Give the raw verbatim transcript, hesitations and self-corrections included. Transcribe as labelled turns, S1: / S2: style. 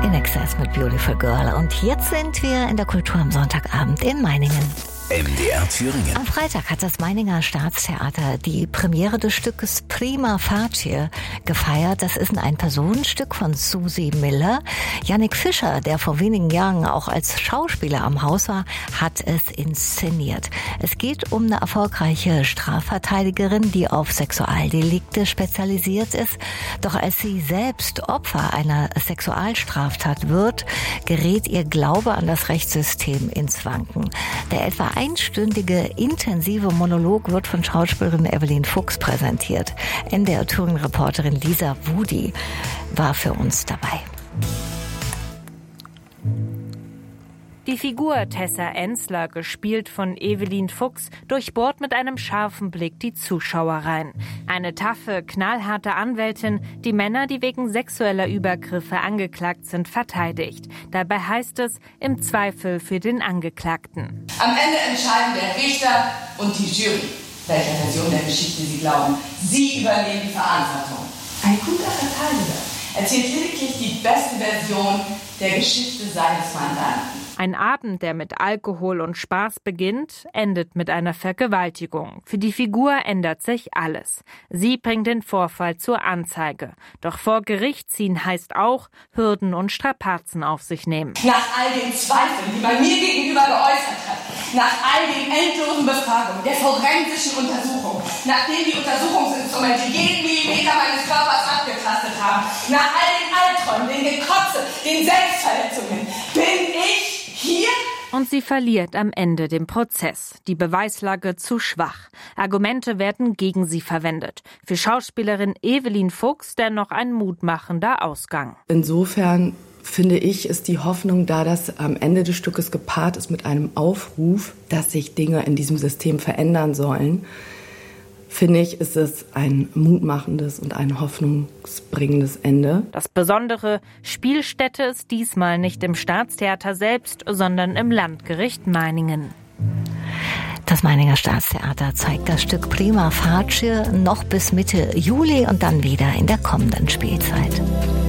S1: In Excess mit Beautiful Girl. Und jetzt sind wir in der Kultur am Sonntagabend in Meiningen.
S2: M D R Thüringen.
S1: Am Freitag hat das Meininger Staatstheater die Premiere des Stückes Prima Facie gefeiert. Das ist ein Ein-Personen-Stück von Susi Miller. Jannik Fischer, der vor wenigen Jahren auch als Schauspieler am Haus war, hat es inszeniert. Es geht um eine erfolgreiche Strafverteidigerin, die auf Sexualdelikte spezialisiert ist. Doch als sie selbst Opfer einer Sexualstraftat wird, gerät ihr Glaube an das Rechtssystem ins Wanken. Der etwa einstündige intensive Monolog wird von Schauspielerin Evelyn Fuchs präsentiert. M D R Thüringen-Reporterin Lisa Wudi war für uns dabei.
S3: Die Figur Tessa Enzler, gespielt von Evelyn Fuchs, durchbohrt mit einem scharfen Blick die Zuschauereien. Eine taffe, knallharte Anwältin, die Männer, die wegen sexueller Übergriffe angeklagt sind, verteidigt. Dabei heißt es, im Zweifel für den Angeklagten.
S4: Am Ende entscheiden der Richter und die Jury, welcher Version der Geschichte sie glauben. Sie übernehmen die Verantwortung. Ein guter Verteidiger erzählt lediglich die beste Version der Geschichte seines Mandanten.
S3: Ein Abend, der mit Alkohol und Spaß beginnt, endet mit einer Vergewaltigung. Für die Figur ändert sich alles. Sie bringt den Vorfall zur Anzeige. Doch vor Gericht ziehen heißt auch, Hürden und Strapazen auf sich nehmen.
S4: Nach all den Zweifeln, die man mir gegenüber geäußert hat, nach all den endlosen Befragungen, der forensischen Untersuchung, nachdem die Untersuchungsinstrumente jeden Millimeter meines Körpers abgetastet haben, nach all den Albträumen, den Gekotze, den Selbstverletzungen, bin ich hier?
S3: Und sie verliert am Ende den Prozess. Die Beweislage zu schwach. Argumente werden gegen sie verwendet. Für Schauspielerin Evelyn Fuchs dennoch ein mutmachender Ausgang.
S5: Insofern finde ich, ist die Hoffnung da, dass am Ende des Stückes gepaart ist mit einem Aufruf, dass sich Dinge in diesem System verändern sollen. Finde ich, ist es ein mutmachendes und ein hoffnungsbringendes Ende.
S3: Das Besondere, Spielstätte ist diesmal nicht im Staatstheater selbst, sondern im Landgericht Meiningen.
S1: Das Meininger Staatstheater zeigt das Stück Prima Facie noch bis Mitte Juli und dann wieder in der kommenden Spielzeit.